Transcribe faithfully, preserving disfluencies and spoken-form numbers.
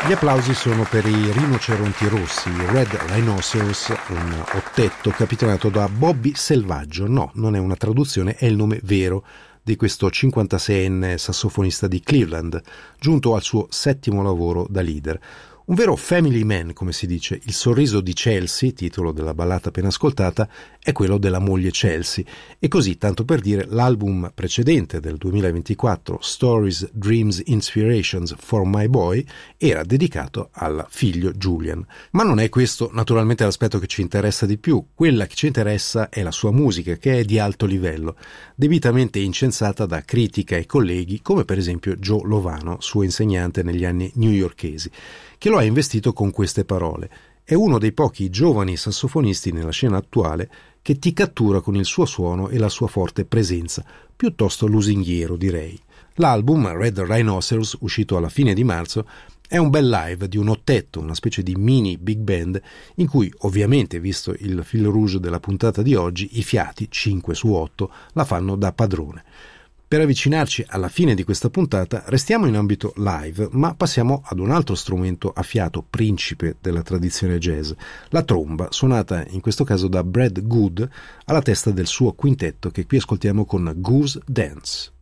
Gli applausi sono per i rinoceronti rossi, i Red Rhinoceros, un ottetto capitanato da Bobby Selvaggio. No, non è una traduzione, è il nome vero di questo cinquantaseienne sassofonista di Cleveland, giunto al suo settimo lavoro da leader. Un vero family man, come si dice. Il sorriso di Chelsea, titolo della ballata appena ascoltata, è quello della moglie Chelsea. E così, tanto per dire, l'album precedente del duemilaventiquattro, Stories, Dreams, Inspirations for My Boy, era dedicato al figlio Julian. Ma non è questo naturalmente l'aspetto che ci interessa di più. Quella che ci interessa è la sua musica, che è di alto livello, debitamente incensata da critica e colleghi, come per esempio Joe Lovano, suo insegnante negli anni newyorkesi, che lo ha investito con queste parole: è uno dei pochi giovani sassofonisti nella scena attuale che ti cattura con il suo suono e la sua forte presenza, piuttosto lusinghiero direi. L'album Red Rhinoceros, uscito alla fine di marzo, è un bel live di un ottetto, una specie di mini big band, in cui ovviamente, visto il fil rouge della puntata di oggi, i fiati, cinque su otto, la fanno da padrone. Per avvicinarci alla fine di questa puntata restiamo in ambito live, ma passiamo ad un altro strumento a fiato principe della tradizione jazz, la tromba, suonata in questo caso da Brad Good alla testa del suo quintetto, che qui ascoltiamo con Goose Dance.